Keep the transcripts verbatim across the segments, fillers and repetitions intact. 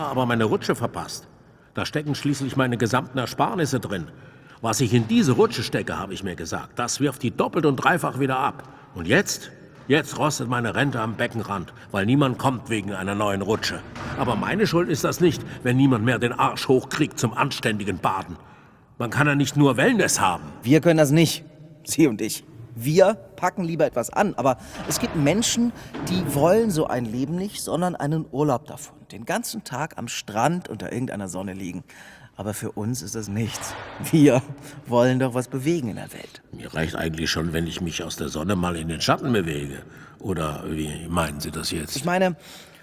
aber meine Rutsche verpasst. Da stecken schließlich meine gesamten Ersparnisse drin. Was ich in diese Rutsche stecke, habe ich mir gesagt, das wirft die doppelt und dreifach wieder ab. Und jetzt? Jetzt rostet meine Rente am Beckenrand, weil niemand kommt wegen einer neuen Rutsche. Aber meine Schuld ist das nicht, wenn niemand mehr den Arsch hochkriegt zum anständigen Baden. Man kann ja nicht nur Wellness haben. Wir können das nicht, Sie und ich. Wir packen lieber etwas an, aber es gibt Menschen, die wollen so ein Leben nicht, sondern einen Urlaub davon. Den ganzen Tag am Strand unter irgendeiner Sonne liegen. Aber für uns ist das nichts. Wir wollen doch was bewegen in der Welt. Mir reicht eigentlich schon, wenn ich mich aus der Sonne mal in den Schatten bewege. Oder wie meinen Sie das jetzt? Ich meine,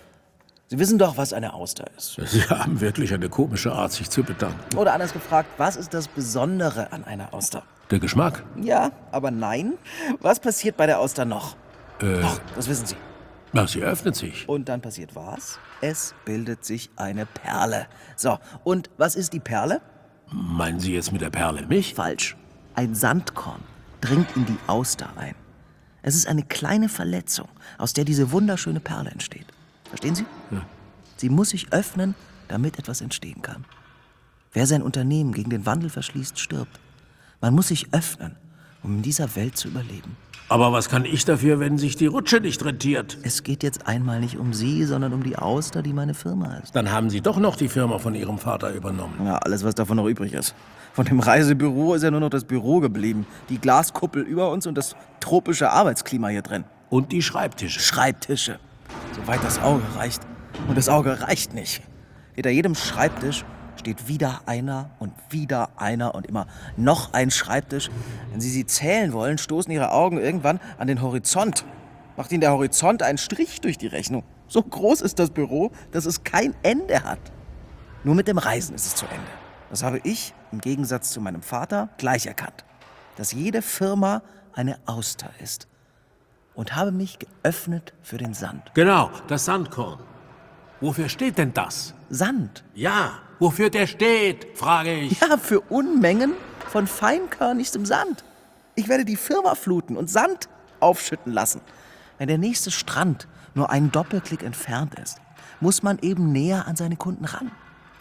Sie wissen doch, was eine Auster ist. Sie haben wirklich eine komische Art, sich zu bedanken. Oder anders gefragt, was ist das Besondere an einer Auster? Der Geschmack? Ja, aber nein. Was passiert bei der Auster noch? Äh, Doch, das wissen Sie. Na, sie öffnet sich. Und dann passiert was? Es bildet sich eine Perle. So, und was ist die Perle? Meinen Sie jetzt mit der Perle mich? Falsch. Ein Sandkorn dringt in die Auster ein. Es ist eine kleine Verletzung, aus der diese wunderschöne Perle entsteht. Verstehen Sie? Ja. Sie muss sich öffnen, damit etwas entstehen kann. Wer sein Unternehmen gegen den Wandel verschließt, stirbt. Man muss sich öffnen, um in dieser Welt zu überleben. Aber was kann ich dafür, wenn sich die Rutsche nicht rentiert? Es geht jetzt einmal nicht um Sie, sondern um die Auster, die meine Firma ist. Dann haben Sie doch noch die Firma von Ihrem Vater übernommen. Ja, alles, was davon noch übrig ist. Von dem Reisebüro ist ja nur noch das Büro geblieben. Die Glaskuppel über uns und das tropische Arbeitsklima hier drin. Und die Schreibtische. Schreibtische. Soweit das Auge reicht. Und das Auge reicht nicht. Hinter jedem Schreibtisch steht wieder einer und wieder einer und immer noch ein Schreibtisch. Wenn Sie sie zählen wollen, stoßen Ihre Augen irgendwann an den Horizont. Macht Ihnen der Horizont einen Strich durch die Rechnung. So groß ist das Büro, dass es kein Ende hat. Nur mit dem Reisen ist es zu Ende. Das habe ich, im Gegensatz zu meinem Vater, gleich erkannt. Dass jede Firma eine Auster ist. Und habe mich geöffnet für den Sand. Genau, das Sandkorn. Wofür steht denn das? Sand. Ja, wofür der steht, frage ich. Ja, für Unmengen von feinkörnigstem Sand. Ich werde die Firma fluten und Sand aufschütten lassen. Wenn der nächste Strand nur einen Doppelklick entfernt ist, muss man eben näher an seine Kunden ran.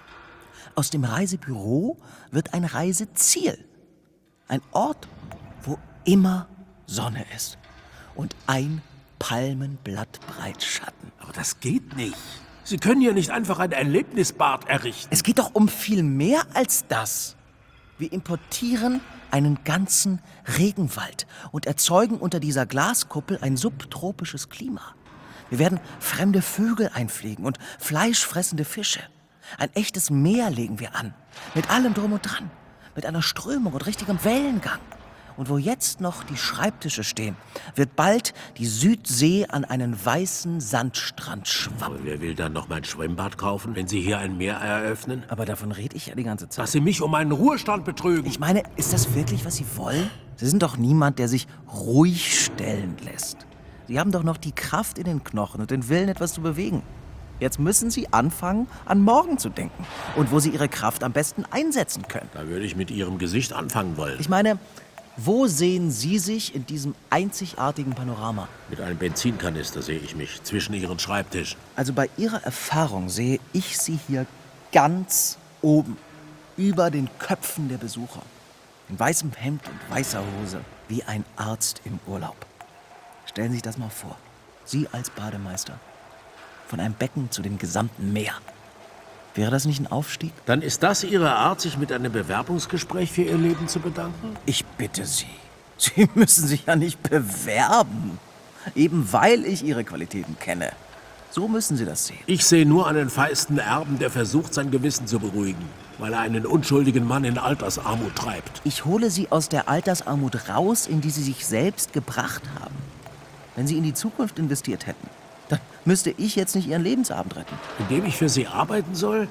Aus dem Reisebüro wird ein Reiseziel. Ein Ort, wo immer Sonne ist. Und ein Palmenblatt breit Schatten. Aber das geht nicht. Sie können ja nicht einfach ein Erlebnisbad errichten. Es geht doch um viel mehr als das. Wir importieren einen ganzen Regenwald und erzeugen unter dieser Glaskuppel ein subtropisches Klima. Wir werden fremde Vögel einfliegen und fleischfressende Fische. Ein echtes Meer legen wir an, mit allem drum und dran, mit einer Strömung und richtigem Wellengang. Und wo jetzt noch die Schreibtische stehen, wird bald die Südsee an einen weißen Sandstrand schwappen. Aber wer will dann noch mein Schwimmbad kaufen, wenn Sie hier ein Meer eröffnen? Aber davon rede ich ja die ganze Zeit. Dass Sie mich um meinen Ruhestand betrügen. Ich meine, ist das wirklich, was Sie wollen? Sie sind doch niemand, der sich ruhig stellen lässt. Sie haben doch noch die Kraft in den Knochen und den Willen, etwas zu bewegen. Jetzt müssen Sie anfangen, an morgen zu denken. Und wo Sie Ihre Kraft am besten einsetzen können. Da würde ich mit Ihrem Gesicht anfangen wollen. Ich meine, wo sehen Sie sich in diesem einzigartigen Panorama? Mit einem Benzinkanister sehe ich mich zwischen Ihren Schreibtischen. Also bei Ihrer Erfahrung sehe ich Sie hier ganz oben, über den Köpfen der Besucher. In weißem Hemd und weißer Hose, wie ein Arzt im Urlaub. Stellen Sie sich das mal vor. Sie als Bademeister. Von einem Becken zu dem gesamten Meer. Wäre das nicht ein Aufstieg? Dann ist das Ihre Art, sich mit einem Bewerbungsgespräch für Ihr Leben zu bedanken? Ich bitte Sie. Sie müssen sich ja nicht bewerben. Eben weil ich Ihre Qualitäten kenne. So müssen Sie das sehen. Ich sehe nur einen feisten Erben, der versucht, sein Gewissen zu beruhigen, weil er einen unschuldigen Mann in Altersarmut treibt. Ich hole Sie aus der Altersarmut raus, in die Sie sich selbst gebracht haben. Wenn Sie in die Zukunft investiert hätten, dann müsste ich jetzt nicht Ihren Lebensabend retten. Indem ich für Sie arbeiten soll?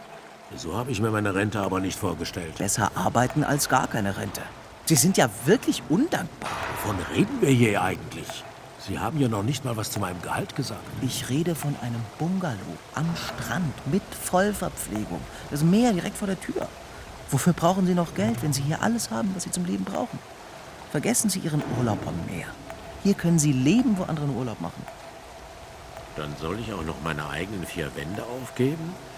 So habe ich mir meine Rente aber nicht vorgestellt. Besser arbeiten als gar keine Rente. Sie sind ja wirklich undankbar. Wovon reden wir hier eigentlich? Sie haben ja noch nicht mal was zu meinem Gehalt gesagt. Ich rede von einem Bungalow am Strand mit Vollverpflegung. Das Meer direkt vor der Tür. Wofür brauchen Sie noch Geld, wenn Sie hier alles haben, was Sie zum Leben brauchen? Vergessen Sie Ihren Urlaub am Meer. Hier können Sie leben, wo andere einen Urlaub machen. Dann soll ich auch noch meine eigenen vier Wände aufgeben?